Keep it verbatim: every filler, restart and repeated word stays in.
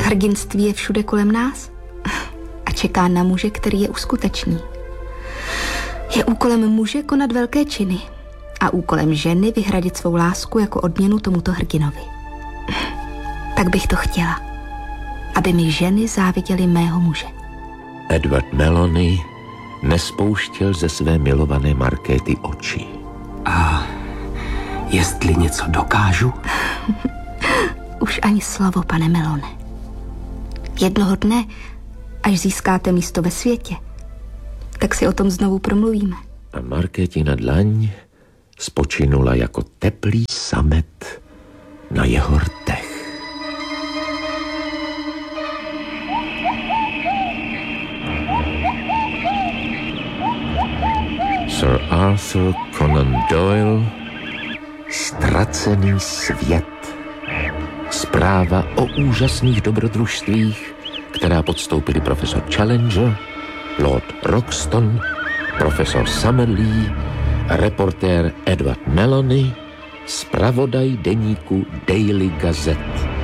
Hrdinství je všude kolem nás a čeká na muže, který je uskuteční. Je úkolem muže konat velké činy a úkolem ženy vyhradit svou lásku jako odměnu tomuto hrdinovi. Tak bych to chtěla, aby mi ženy záviděly mého muže. Edward Maloney nespouštěl ze své milované Markéty oči. A jestli něco dokážu? Už ani slovo, pane Melone. Jednoho dne, až získáte místo ve světě, tak si o tom znovu promluvíme. A Markétina dlaň spočinula jako teplý samet na jeho rtech. Sir Arthur Conan Doyle, Ztracený svět. Zpráva o úžasných dobrodružstvích, která podstoupili profesor Challenger, Lord Roxton, profesor Summerlee, reportér Edward Maloney, zpravodaj deníku Daily Gazette.